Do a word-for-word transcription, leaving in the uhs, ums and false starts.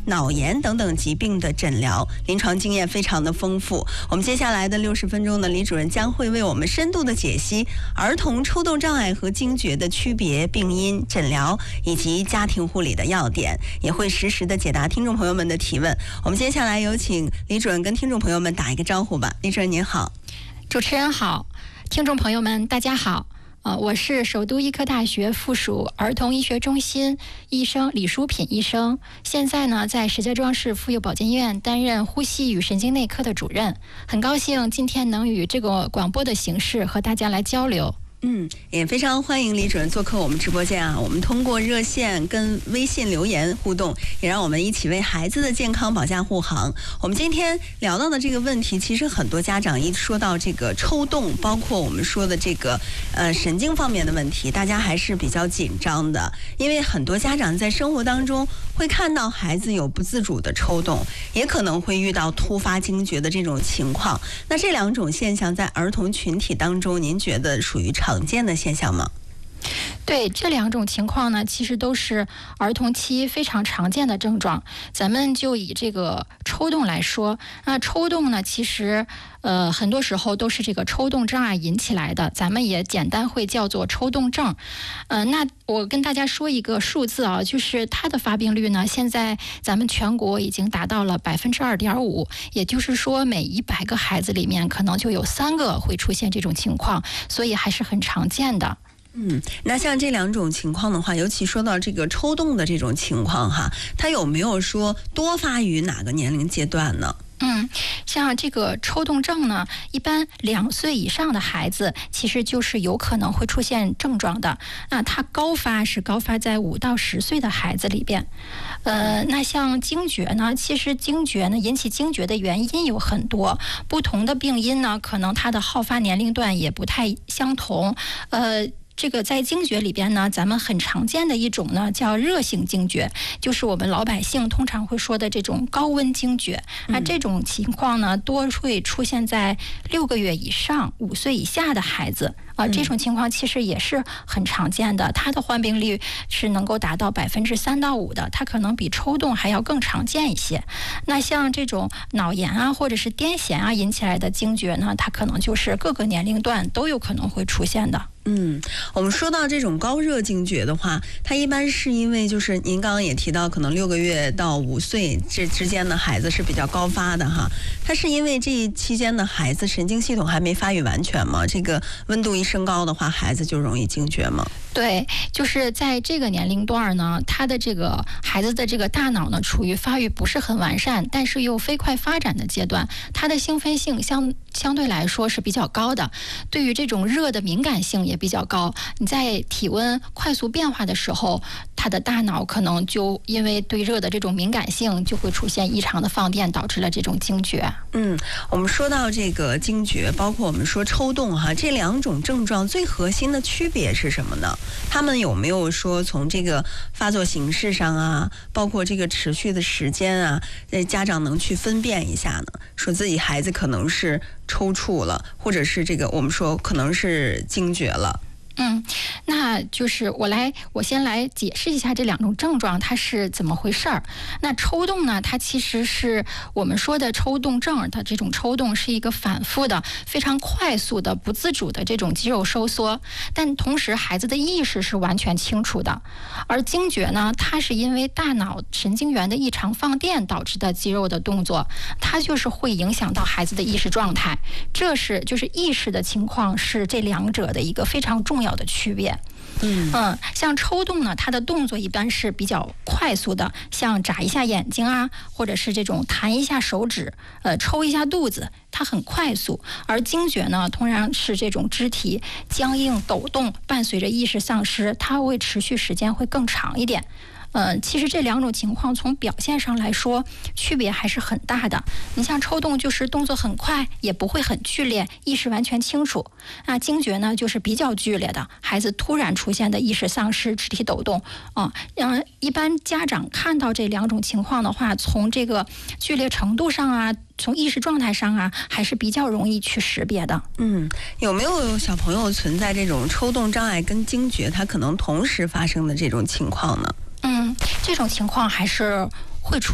脑炎等等疾病的诊疗，临床经验非常的丰富。我们接下来的六十分钟呢，李主任将会为我们深度的解析儿童抽动障碍和惊厥的区别、病因、诊疗以及家庭护理的要点，也会实时的解答听众朋友们的提问。我们接下来有请李主任跟听众朋友们打一个招呼吧。李主任您好。 主持人好，听众朋友们大家好。呃，我是首都医科大学附属儿童医学中心医生李淑品医生，现在呢在石家庄市妇幼保健院担任呼吸与神经内科的主任。很高兴今天能与这个广播的形式和大家来交流。 嗯，也非常欢迎李主任做客我们直播间啊！我们通过热线跟微信留言互动，也让我们一起为孩子的健康保驾护航。我们今天聊到的这个问题，其实很多家长一说到这个抽动，包括我们说的这个呃神经方面的问题，大家还是比较紧张的，因为很多家长在生活当中会看到孩子有不自主的抽动，也可能会遇到突发惊厥的这种情况。那这两种现象在儿童群体当中，您觉得属于常见的现象吗？ 对，这两种情况呢，其实都是儿童期非常常见的症状。咱们就以这个抽动来说，那抽动呢，其实呃很多时候都是这个抽动障碍引起来的，咱们也简单会叫做抽动症。呃，那我跟大家说一个数字啊，就是它的发病率呢，现在咱们全国已经达到了百分之二点五，也就是说每一百个孩子里面可能就有三个会出现这种情况，所以还是很常见的。 嗯，那像这两种情况的话，尤其说到这个抽动的这种情况哈，它有没有说多发于哪个年龄阶段呢？ 嗯，像这个抽动症呢，一般两岁以上的孩子其实就是有可能会出现症状的。那它高发是高发在五到十岁的孩子里边。呃，那像惊厥呢，其实惊厥呢引起惊厥的原因有很多，不同的病因呢，可能它的好发年龄段也不太相同。呃。这个在惊厥里边呢，咱们很常见的一种呢叫热性惊厥，就是我们老百姓通常会说的这种高温惊厥。那这种情况呢，多会出现在六个月以上、五岁以下的孩子啊。这种情况其实也是很常见的，它的患病率是能够达到百分之三到五的，它可能比抽动还要更常见一些。那像这种脑炎啊，或者是癫痫啊引起来的惊厥呢，它可能就是各个年龄段都有可能会出现的。 嗯，我们说到这种高热惊厥的话，它一般是因为就是您刚刚也提到，可能六个月到五岁这之间的孩子是比较高发的哈。它是因为这期间的孩子神经系统还没发育完全吗？这个温度一升高的话，孩子就容易惊厥吗？ 对，就是在这个年龄段呢，他的这个孩子的这个大脑呢，处于发育不是很完善，但是又飞快发展的阶段，他的兴奋性相相对来说是比较高的，对于这种热的敏感性也比较高。你在体温快速变化的时候，他的大脑可能就因为对热的这种敏感性，就会出现异常的放电，导致了这种惊厥。 嗯，我们说到这个惊厥，包括我们说抽动哈，这两种症状最核心的区别是什么呢？他们有没有说从这个发作形式上啊，包括这个持续的时间啊，家长能去分辨一下呢？说自己孩子可能是抽搐了，或者是这个我们说可能是惊厥了。 嗯，那就是我来，我先来解释一下这两种症状它是怎么回事儿。那抽动呢，它其实是我们说的抽动症，它这种抽动是一个反复的、非常快速的、不自主的这种肌肉收缩，但同时孩子的意识是完全清楚的。而惊厥呢，它是因为大脑神经元的异常放电导致的肌肉的动作，它就是会影响到孩子的意识状态。这是就是意识的情况是这两者的一个非常重要的区别。 嗯嗯，像抽动呢，它的动作一般是比较快速的，像眨一下眼睛啊，或者是这种弹一下手指，呃，抽一下肚子，它很快速。而惊厥呢，通常是这种肢体僵硬抖动，伴随着意识丧失，它会持续时间会更长一点。呃，其实这两种情况从表现上来说，区别还是很大的。你像抽动就是动作很快，也不会很剧烈，意识完全清楚。那惊厥呢，就是比较剧烈的，孩子突然出现的意识丧失、肢体抖动啊。嗯，一般家长看到这两种情况的话，从这个剧烈程度上啊，从意识状态上啊，还是比较容易去识别的。 嗯，有没有小朋友存在这种抽动障碍跟惊厥，它可能同时发生的这种情况呢？ 嗯，这种情况还是会出